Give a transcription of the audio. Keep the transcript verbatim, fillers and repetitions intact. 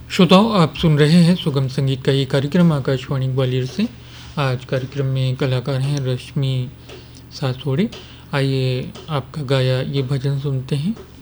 श्रोताओं, आप सुन रहे हैं सुगम संगीत का ये कार्यक्रम आकाशवाणी ग्वालियर से। आज कार्यक्रम में कलाकार हैं रश्मि सासोड़े। आइए आपका गाया ये भजन सुनते हैं।